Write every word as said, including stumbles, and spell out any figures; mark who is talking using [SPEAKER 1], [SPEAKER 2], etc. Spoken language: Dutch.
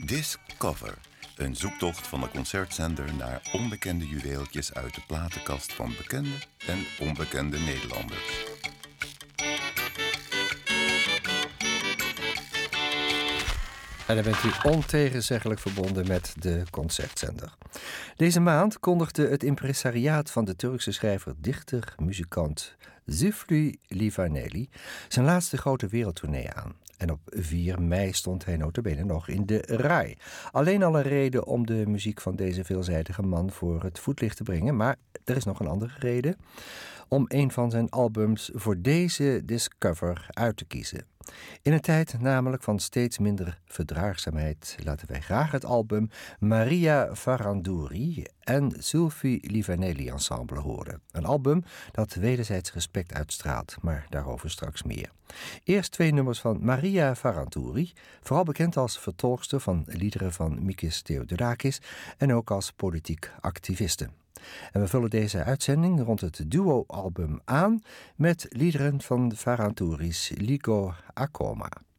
[SPEAKER 1] Discover, een zoektocht van de concertzender naar onbekende juweeltjes uit de platenkast van bekende en onbekende Nederlanders.
[SPEAKER 2] En dan bent u ontegenzeggelijk verbonden met de concertzender. Deze maand kondigde het impresariaat van de Turkse schrijver, dichter, muzikant Züflü Livaneli zijn laatste grote wereldtournee aan. En op vier mei stond hij nota bene nog in de Rai. Alleen al een reden om de muziek van deze veelzijdige man voor het voetlicht te brengen. Maar er is nog een andere reden om een van zijn albums voor deze Discover uit te kiezen. In een tijd namelijk van steeds minder verdraagzaamheid laten wij graag het album Maria Farandouri en Züflü Livaneli Ensemble horen. Een album dat wederzijds respect uitstraalt, maar daarover straks meer. Eerst twee nummers van Maria Farandouri, vooral bekend als vertolkster van liederen van Mikis Theodorakis en ook als politiek activiste. En we vullen deze uitzending rond het duo-album aan met liederen van Farandouri's Ligo Akoma.